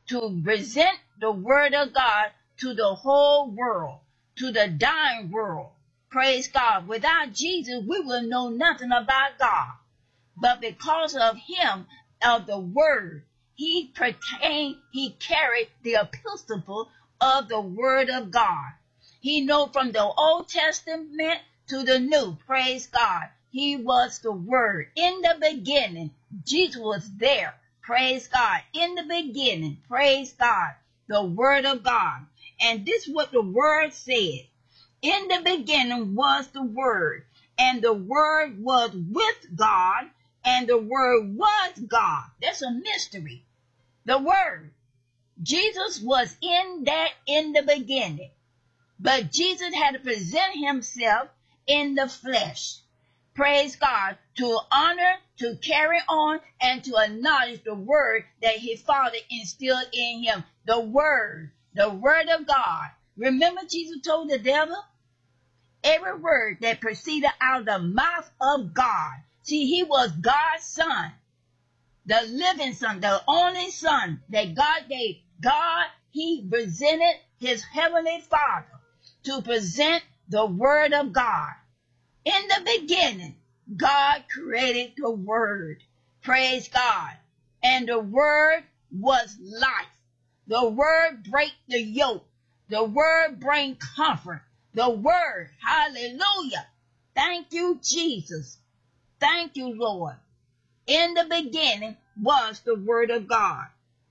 to present the word of God to the whole world, to the dying world. Praise God. Without Jesus, we will know nothing about God. But because of him, of the word, he carried the epistle of the word of God. He know from the Old Testament to the New. Praise God. He was the word. In the beginning, Jesus was there. Praise God. In the beginning, praise God, the word of God. And this is what the word said. In the beginning was the word, and the word was with God, and the word was God. That's a mystery. The word. Jesus was in the beginning. But Jesus had to present himself in the flesh. Praise God. To honor, to carry on, and to acknowledge the word that his Father instilled in him. The word of God. Remember Jesus told the devil? Every word that proceeded out of the mouth of God. See, he was God's son. The living son, the only son that God gave. God, he presented his heavenly Father to present the word of God. In the beginning, God created the word. Praise God. And the word was life. The word break the yoke. The word bring comfort. The word, hallelujah. Thank you, Jesus. Thank you, Lord. In the beginning was the word of God.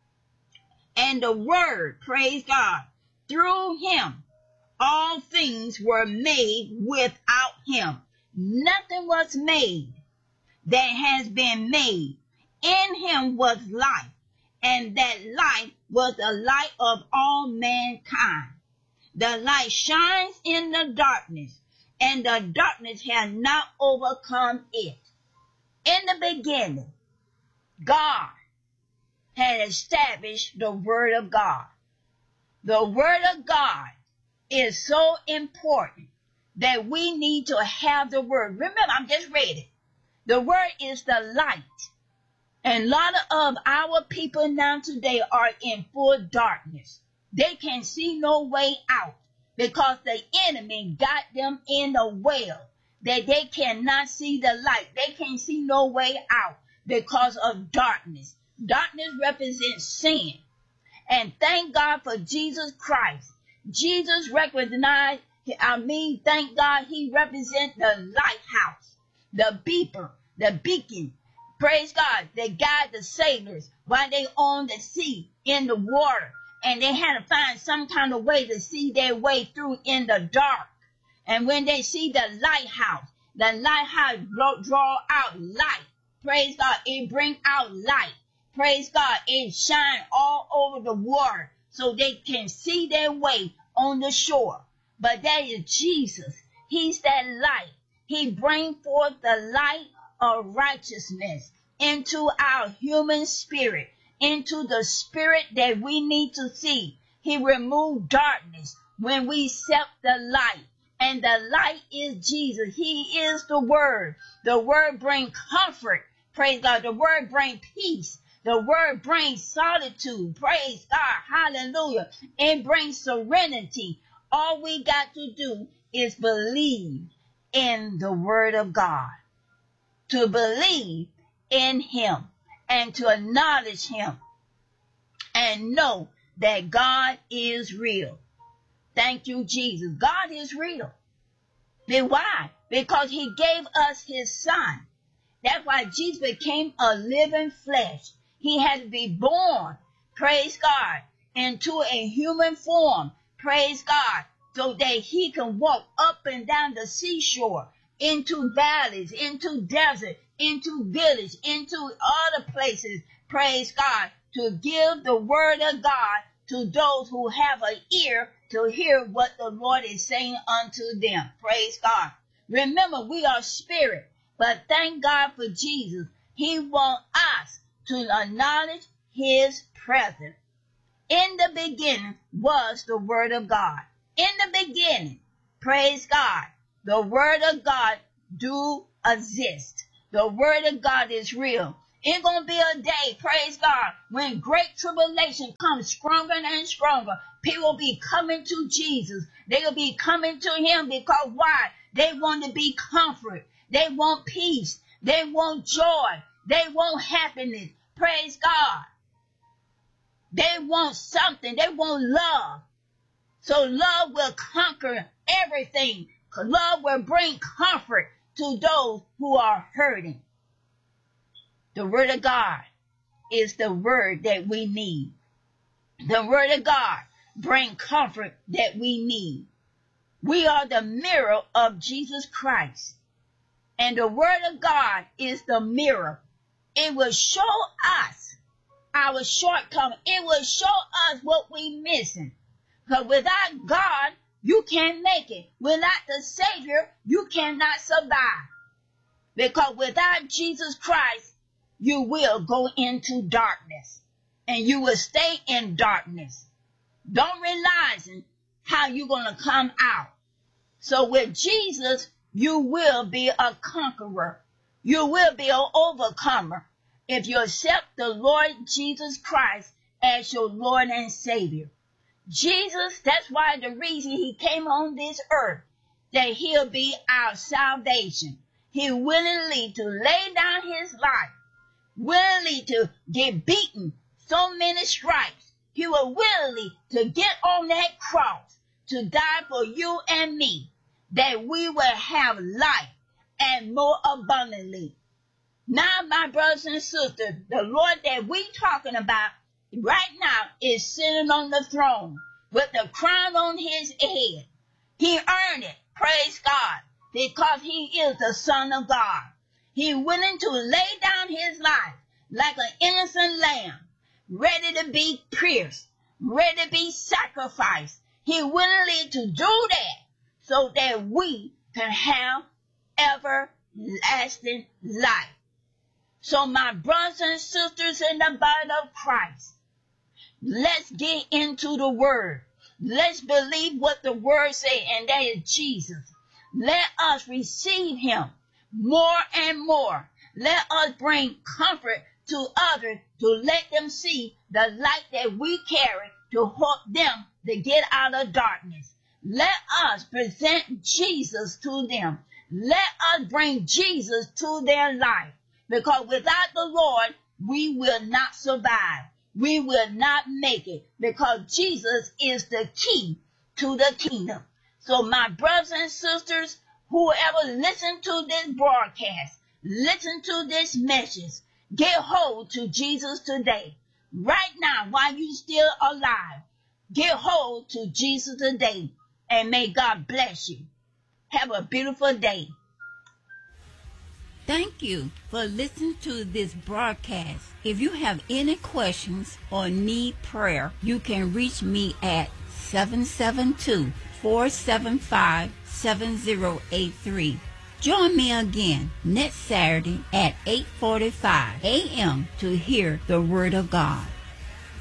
And the word, praise God, through him, all things were made without him. Nothing was made that has been made. In him was life, and that life was the light of all mankind. The light shines in the darkness, and the darkness has not overcome it. In the beginning, God had established the word of God. The word of God is so important that we need to have the word. Remember, I'm just reading. The word is the light. And a lot of our people now today are in full darkness. They can't see no way out because the enemy got them in a well that they cannot see the light. They can't see no way out because of darkness. Darkness represents sin. And thank God for Jesus Christ. Jesus recognized, thank God he represents the lighthouse, the beeper, the beacon. Praise God, they guide the sailors while they on the sea, in the water. And they had to find some kind of way to see their way through in the dark. And when they see the lighthouse draw out light. Praise God, it bring out light. Praise God, it shine all over the water so they can see their way on the shore. But that is Jesus. He's that light. He brings forth the light of righteousness into our human spirit, into the spirit that we need to see. He removed darkness when we accept the light. And the light is Jesus. He is the word. The word brings comfort. Praise God. The word brings peace. The word brings solitude. Praise God. Hallelujah. It brings serenity. All we got to do is believe in the word of God. To believe in him and to acknowledge him and know that God is real. Thank you, Jesus. God is real. Then why? Because he gave us his son. That's why Jesus became a living flesh. He had to be born, praise God, into a human form, praise God, so that he can walk up and down the seashore, into valleys, into desert, into village, into other places, praise God, to give the word of God to those who have an ear to hear what the Lord is saying unto them. Praise God. Remember, we are spirit, but thank God for Jesus. He wants us to acknowledge his presence. In the beginning was the word of God. In the beginning, praise God, the word of God do exist. The word of God is real. It's going to be a day, praise God, when great tribulation comes stronger and stronger. People will be coming to Jesus. They will be coming to him because why? They want to be comfort. They want peace. They want joy. They want happiness. Praise God. They want something. They want love. So love will conquer everything. Love will bring comfort to those who are hurting. The word of God is the word that we need. The word of God brings comfort that we need. We are the mirror of Jesus Christ. And the word of God is the mirror. It will show us our shortcomings. It will show us what we're missing. Because without God, you can't make it. Without the Savior, you cannot survive. Because without Jesus Christ, you will go into darkness. And you will stay in darkness. Don't realizing how you're going to come out. So with Jesus, you will be a conqueror. You will be an overcomer if you accept the Lord Jesus Christ as your Lord and Savior. Jesus, that's why the reason he came on this earth, that he'll be our salvation. He willingly to lay down his life, willingly to get beaten so many stripes. He was willingly to get on that cross to die for you and me, that we will have life and more abundantly. Now, my brothers and sisters, the Lord that we talking about right now is sitting on the throne with the crown on his head. He earned it, praise God, because he is the Son of God. He willing to lay down his life like an innocent lamb, ready to be pierced, ready to be sacrificed. He willingly to do that so that we can have everlasting life. So my brothers and sisters in the body of Christ, let's get into the word. Let's believe what the word says, and that is Jesus. Let us receive him more and more. Let us bring comfort to others to let them see the light that we carry to help them to get out of darkness. Let us present Jesus to them. Let us bring Jesus to their life. Because without the Lord, we will not survive. We will not make it. Because Jesus is the key to the kingdom. So my brothers and sisters, whoever listen to this broadcast, listen to this message, get hold to Jesus today. Right now, while you're still alive, get hold to Jesus today. And may God bless you. Have a beautiful day. Thank you for listening to this broadcast. If you have any questions or need prayer, you can reach me at 772-475-7083. Join me again next Saturday at 8:45 a.m. to hear the Word of God.